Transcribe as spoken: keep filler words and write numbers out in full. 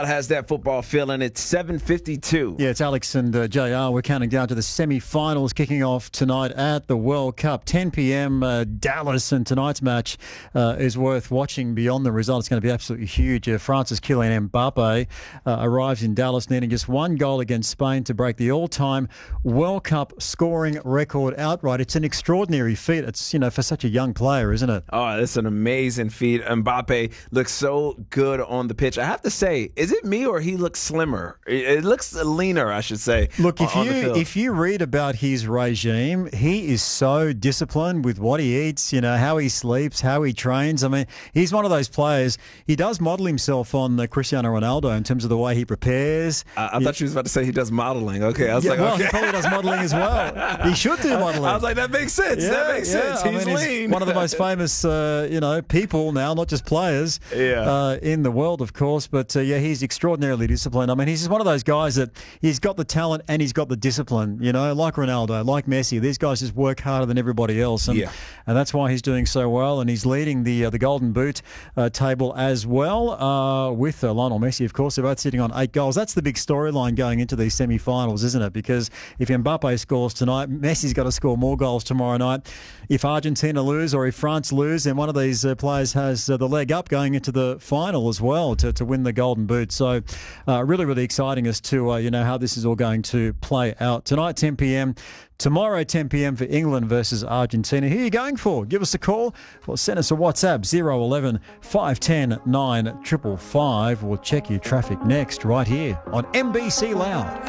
Has that football feeling. It's seven fifty-two. Yeah, it's Alex and uh, J R. We're counting down to the semi-finals kicking off tonight at the World Cup. ten p.m. Uh, Dallas, and tonight's match uh, is worth watching beyond the result. It's going to be absolutely huge. Uh, France's Kylian Mbappe uh, arrives in Dallas needing just one goal against Spain to break the all-time World Cup scoring record outright. It's an extraordinary feat. It's, you know, for such a young player, isn't it? Oh, it's an amazing feat. Mbappe looks so good on the pitch. I have to say, is it me or he looks slimmer? It looks leaner, I should say. Look, if on you the field. if you read about his regime, he is so disciplined with what he eats, you know, how he sleeps, how he trains. I mean, he's one of those players. He does model himself on uh, Cristiano Ronaldo in terms of the way he prepares. I, I he, thought you was about to say he does modeling. Okay, I was yeah, like, well, okay. he probably does modeling as well. He should do modeling. I was like, that makes sense. Yeah, that makes yeah. sense. I He's mean, lean. He's one of the most famous, uh, you know, people now, not just players, yeah. uh, in the world, of course. But uh, yeah, he's extraordinarily disciplined. I mean, he's just one of those guys that he's got the talent and he's got the discipline, you know, like Ronaldo, like Messi. These guys just work harder than everybody else. And, yeah. and that's why he's doing so well. And he's leading the uh, the Golden Boot uh, table as well uh, with uh, Lionel Messi, of course. They're both sitting on eight goals. That's the big storyline going into these semi-finals, isn't it? Because if Mbappe scores tonight, Messi's got to score more goals tomorrow night. If Argentina lose or if France lose, then one of these uh, players has uh, the leg up going into the final as well to, to win the Golden Boot. So uh, really, really exciting as to, uh, you know, how this is all going to play out. Tonight, ten p.m. Tomorrow, ten p.m. for England versus Argentina. Who are you going for? Give us a call or send us a WhatsApp, zero eleven, five one zero, nine five five five. We'll check your traffic next right here on M B C Loud.